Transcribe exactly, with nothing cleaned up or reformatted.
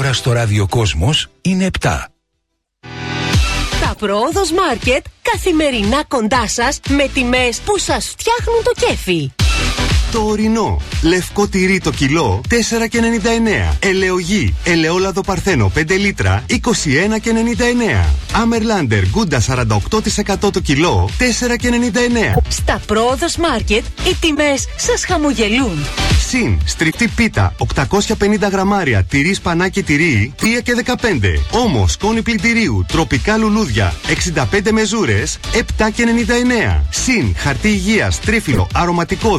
ώρα στο ραδιοκόσμος είναι επτά. Τα Πρόοδος Μάρκετ καθημερινά κοντά σας με τιμές που σας φτιάχνουν το κέφι. Το ορεινό. Λευκό τυρί το κιλό τέσσερα και ενενήντα εννέα. Ελαιογή. Ελαιόλαδο Παρθένο πέντε λίτρα είκοσι ένα και ενενήντα εννέα. Άμερλάντερ Γκούντα σαράντα οκτώ τοις εκατό το κιλό τέσσερα και ενενήντα εννέα. Στα Πρόοδος Μάρκετ οι τιμές σας χαμογελούν. Συν στριπτή πίτα οκτακόσια πενήντα γραμμάρια τυρί σπανάκι τυρί τρία και δεκαπέντε. Όμως σκόνη πλυντηρίου τροπικά λουλούδια εξήντα πέντε μεζούρες επτά και ενενήντα εννέα. Συν χαρτί υγείας τρίφυλλο αρωματικό